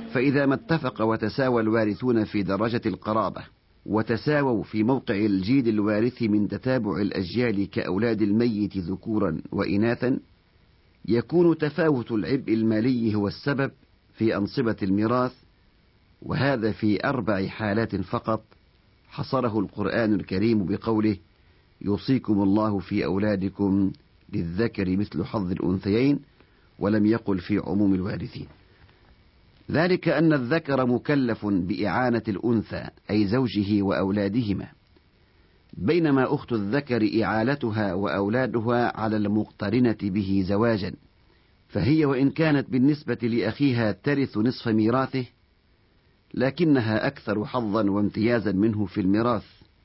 فإذا ما اتفق وتساوى الوارثون في درجة القرابة وتساووا في موقع الجيل الوارث من تتابع الأجيال كأولاد الميت ذكورا وإناثا، يكون تفاوت العبء المالي هو السبب في أنصبة الميراث، وهذا في 4 حالات فقط حصره القرآن الكريم بقوله: يوصيكم الله في أولادكم للذكر مثل حظ الأنثيين، ولم يقل في عموم الوارثين. ذلك أن الذكر مكلف بإعانة الأنثى أي زوجه وأولادهما، بينما أخت الذكر إعالتها وأولادها على المقترنة به زواجا، فهي وإن كانت بالنسبة لأخيها ترث نصف ميراثه، لكنها أكثر حظا وامتيازا منه في الميراث،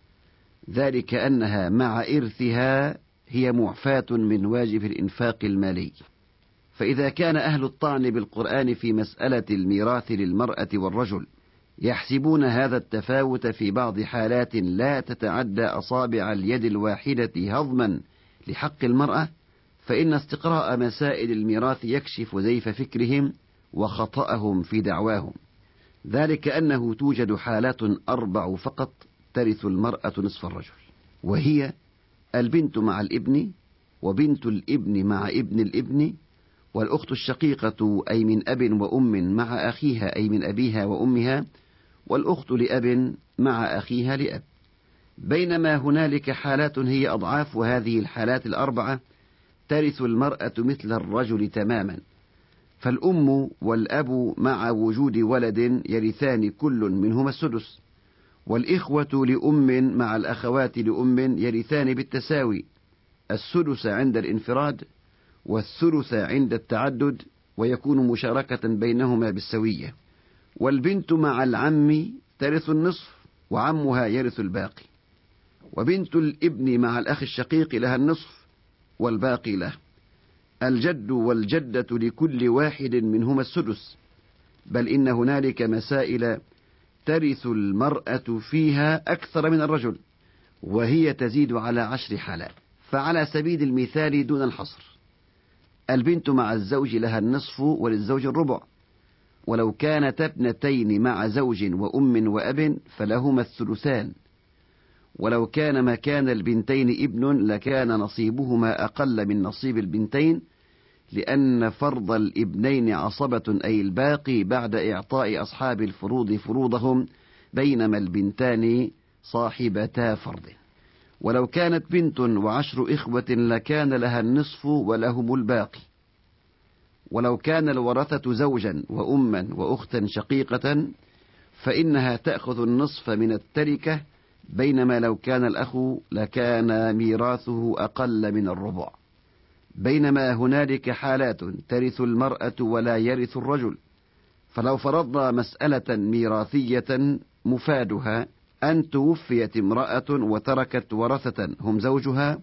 ذلك أنها مع إرثها هي معفاة من واجب الإنفاق المالي. فإذا كان أهل الطعن بالقرآن في مسألة الميراث للمرأة والرجل يحسبون هذا التفاوت في بعض حالات لا تتعدى أصابع اليد الواحدة هضما لحق المرأة، فإن استقراء مسائل الميراث يكشف زيف فكرهم وخطأهم في دعواهم. ذلك أنه توجد حالات 4 فقط ترث المرأة نصف الرجل، وهي البنت مع الابن، وبنت الابن مع ابن الابن، والأخت الشقيقة أي من أب وأم مع أخيها أي من أبيها وأمها، والأخت لأب مع أخيها لأب. بينما هنالك حالات هي أضعاف هذه الحالات 4 ترث المرأة مثل الرجل تماما، فالأم والأب مع وجود ولد يرثان كل منهما السدس، والإخوة لأم مع الأخوات لأم يرثان بالتساوي السدس عند الانفراد والثلث عند التعدد، ويكون مشاركة بينهما بالسوية. والبنت مع العم ترث النصف وعمها يرث الباقي، وبنت الابن مع الأخ الشقيق لها النصف والباقي له. الجد والجدة لكل واحد منهما السدس، بل إن هنالك مسائل ترث المرأة فيها أكثر من الرجل، وهي تزيد على 10 حالات. فعلى سبيل المثال دون الحصر، البنت مع الزوج لها النصف وللزوج الربع، ولو كانت ابنتين مع زوج وأم وأب فلهما الثلثان، ولو كان مكان البنتين ابن لكان نصيبهما أقل من نصيب البنتين، لأن فرض الابنين عصبة أي الباقي بعد إعطاء أصحاب الفروض فروضهم، بينما البنتان صاحبتا فرض. ولو كانت بنت و10 إخوة لكان لها النصف ولهم الباقي. ولو كان الورثة زوجا وأما وأختا شقيقة فإنها تأخذ النصف من التركة، بينما لو كان الأخ لكان ميراثه أقل من الربع. بينما هنالك حالات ترث المرأة ولا يرث الرجل، فلو فرضنا مسألة ميراثية مفادها أن توفيت امرأة وتركت ورثة هم زوجها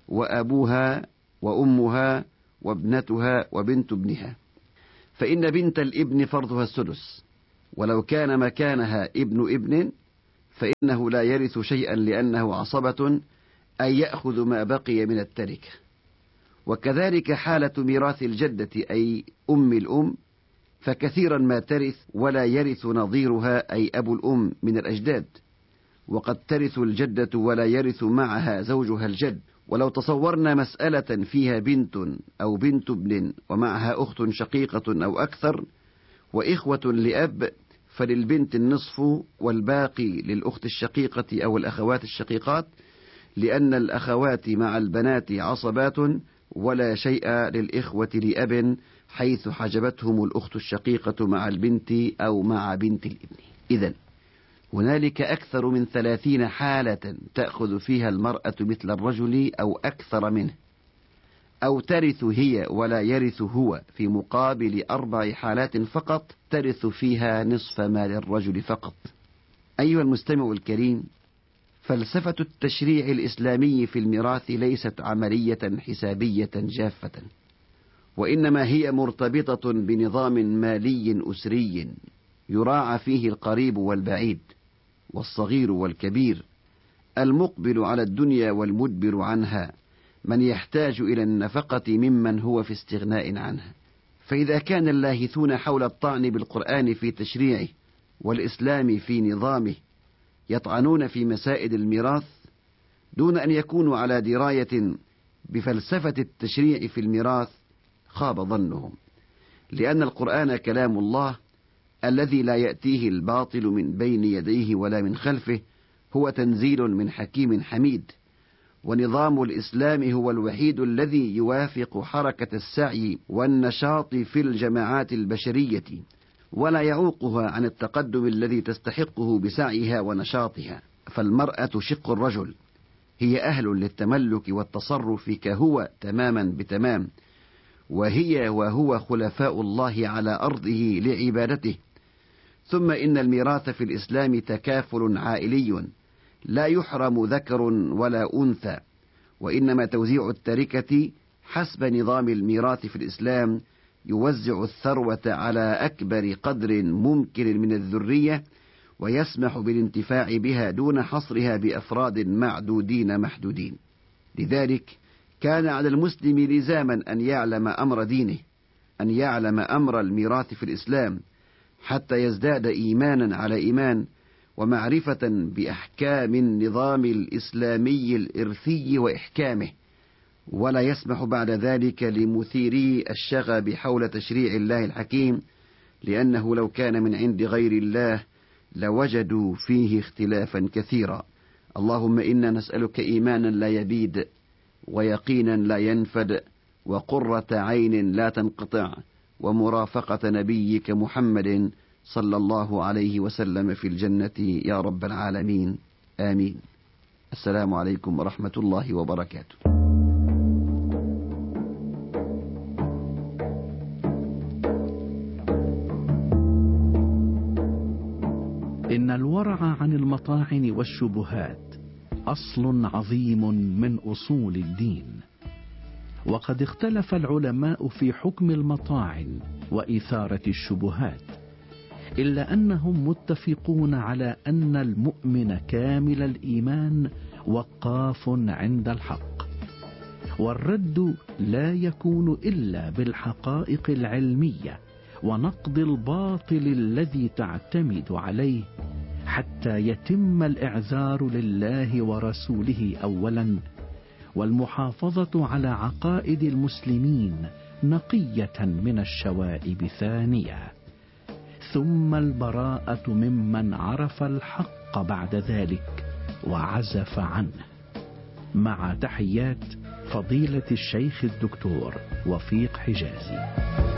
وأبوها وأمها وابنتها وبنت ابنها، فإن بنت الابن فرضها السدس، ولو كان مكانها ابن ابن فإنه لا يرث شيئا لأنه عصبة أي يأخذ ما بقي من التركة. وكذلك حالة ميراث الجدة أي أم الأم، فكثيرا ما ترث ولا يرث نظيرها أي أبو الأم من الأجداد، وقد ترث الجدة ولا يرث معها زوجها الجد. ولو تصورنا مسألة فيها بنت أو بنت ابن ومعها أخت شقيقة أو أكثر وإخوة لأب، فللبنت النصف والباقي للأخت الشقيقة أو الأخوات الشقيقات، لأن الأخوات مع البنات عصبات، ولا شيء للإخوة لأب حيث حجبتهم الأخت الشقيقة مع البنت أو مع بنت الابن. إذن هنالك أكثر من 30 حالة تأخذ فيها المرأة مثل الرجل أو أكثر منه، أو ترث هي ولا يرث هو، في مقابل 4 حالات فقط ترث فيها نصف مال الرجل فقط. أيها المستمع الكريم، فلسفة التشريع الإسلامي في الميراث ليست عملية حسابية جافة، وإنما هي مرتبطة بنظام مالي أسري يراعى فيه القريب والبعيد والصغير والكبير، المقبل على الدنيا والمدبر عنها، من يحتاج إلى النفقة ممن هو في استغناء عنها. فإذا كان اللاهثون حول الطعن بالقرآن في تشريعه والإسلام في نظامه يطعنون في مسائل الميراث دون أن يكونوا على دراية بفلسفة التشريع في الميراث، خاب ظنهم، لأن القرآن كلام الله الذي لا يأتيه الباطل من بين يديه ولا من خلفه، هو تنزيل من حكيم حميد، ونظام الإسلام هو الوحيد الذي يوافق حركة السعي والنشاط في الجماعات البشرية ولا يعوقها عن التقدم الذي تستحقه بسعيها ونشاطها. فالمرأة شق الرجل، هي أهل للتملك والتصرف كهو تماما بتمام، وهي وهو خلفاء الله على أرضه لعبادته. ثم إن الميراث في الإسلام تكافل عائلي لا يحرم ذكر ولا أنثى، وإنما توزيع التركة حسب نظام الميراث في الإسلام يوزع الثروة على أكبر قدر ممكن من الذرية، ويسمح بالانتفاع بها دون حصرها بأفراد معدودين محدودين. لذلك كان على المسلم لزاما أن يعلم أمر دينه، أن يعلم أمر الميراث في الإسلام، حتى يزداد إيمانا على إيمان ومعرفة بأحكام النظام الإسلامي الإرثي وإحكامه، ولا يسمح بعد ذلك لمثيري الشغب حول تشريع الله الحكيم، لأنه لو كان من عند غير الله لوجدوا فيه اختلافا كثيرا. اللهم إنا نسألك إيمانا لا يبيد، ويقينا لا ينفد، وقرة عين لا تنقطع، ومرافقة نبيك محمد صلى الله عليه وسلم في الجنة يا رب العالمين، آمين. السلام عليكم ورحمة الله وبركاته. إن الورع عن المطاعن والشبهات أصل عظيم من أصول الدين، وقد اختلف العلماء في حكم المطاعن وإثارة الشبهات، إلا أنهم متفقون على أن المؤمن كامل الإيمان وقاف عند الحق، والرد لا يكون إلا بالحقائق العلمية ونقد الباطل الذي تعتمد عليه، حتى يتم الإعذار لله ورسوله أولا، والمحافظة على عقائد المسلمين نقية من الشوائب ثانية، ثم البراءة ممن عرف الحق بعد ذلك وعزف عنه. مع تحيات فضيلة الشيخ الدكتور وفيق حجازي.